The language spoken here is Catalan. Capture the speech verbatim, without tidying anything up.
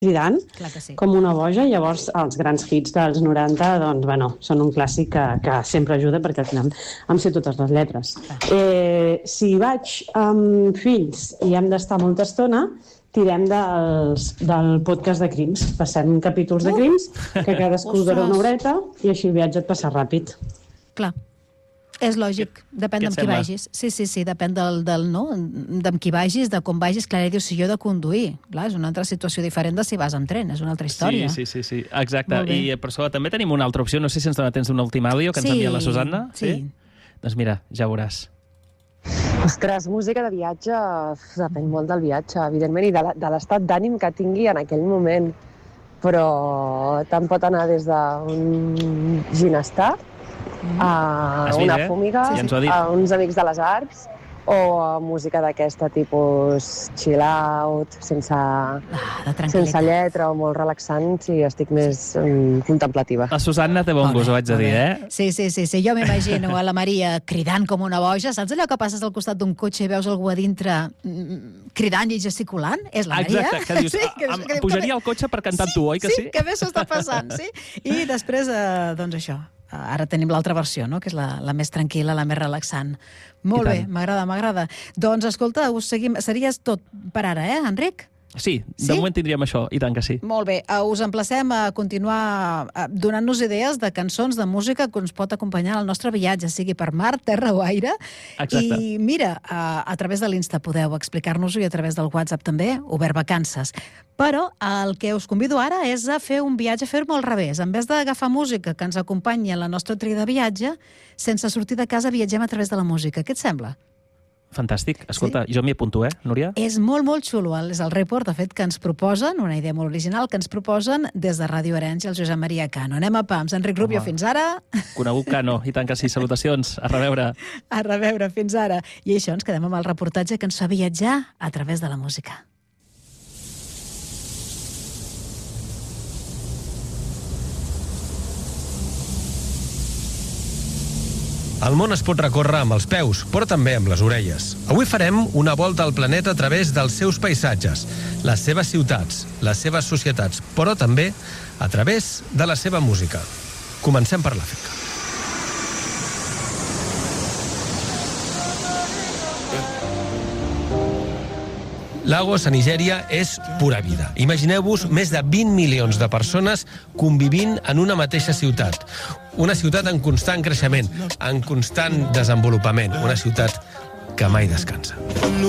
cridant sí. com una boja. Llavors els grans hits dels noranta doncs, bueno, són un clàssic que, que sempre ajuda perquè al final em sé totes les lletres. Eh, si vaig amb fills i hem d'estar molta estona, tirem dels, del podcast de crims. Passem capítols de crims, que cadascú dura una horeta i així el viatge et passa ràpid. Clar. És lògic, depèn d'amb qui vagis. Sí, sí, sí, depèn del, del no, d'amb qui vagis, de com vagis. Clara diu, si jo he de conduir. Clar, és una altra situació diferent de si vas amb tren, és una altra història. Sí, sí, sí, sí. Exacte. I per això també tenim una altra opció. No sé si ens dona temps d'un últim àudio que ens sí, envia la Susanna. Sí. sí. Doncs mira, ja veuràs. Ostres, música de viatge depèn molt del viatge, evidentment, i de l'estat d'ànim que tingui en aquell moment. Però tant pot anar des d'un ginestar a una fúmiga, a uns amics de les arts, o a música d'aquesta tipus chill out, sense, ah, sense lletra o molt relaxant, si estic més um, contemplativa. La Susanna té bon gust, ho haig de dir, eh? Sí, sí, sí, sí. Jo m'imagino a la Maria cridant com una boja. Saps allò que passes al costat d'un cotxe i veus algú a dintre cridant i gesticulant? És la Maria. Exacte, que dius, sí, que, em, que, pujaria al cotxe per cantar sí, tu, oi que sí? Sí, que bé s'ho està passant, sí. I després, eh, doncs això, ara tenim l'altra versió, no? Que és la, la més tranquil·la, la més relaxant. Molt bé, m'agrada, m'agrada. Doncs, escolta, us seguim. Series tot per ara, eh, Enric? Sí, de sí? moment tindríem això, i tant que sí. Molt bé, us emplacem a continuar donant-nos idees de cançons, de música que ens pot acompanyar al nostre viatge, sigui per mar, terra o aire. Exacte. I mira, a, a través de l'Insta podeu explicar-nos-ho i a través del WhatsApp també, Obert Vacances. Però el que us convido ara és a fer un viatge, a fer-ho al revés. En vez d'agafar música que ens acompanyi en la nostra tria de viatge, sense sortir de casa viatgem a través de la música. Què et sembla? Fantàstic. Escolta, sí? Jo m'hi apunto, eh, Núria? És molt, molt xulo. És el report, de fet, que ens proposen, una idea molt original, que ens proposen des de Ràdio Arenys i el Josep Maria Cano. Anem a pams. Enric Rubio, fins ara. Conegut Cano, i tant que sí. Salutacions. A reveure. A reveure, fins ara. I això, ens quedem amb el reportatge que ens fa viatjar a través de la música. El món es pot recórrer amb els peus, però també amb les orelles. Avui farem una volta al planeta a través dels seus paisatges, les seves ciutats, les seves societats, però també a través de la seva música. Comencem per l'Àfrica. Lagos, a Nigèria, és pura vida. Imagineu-vos més de vint milions de persones convivint en una mateixa ciutat. Una ciutat en constant creixement, en constant desenvolupament. Una ciutat que mai descansa.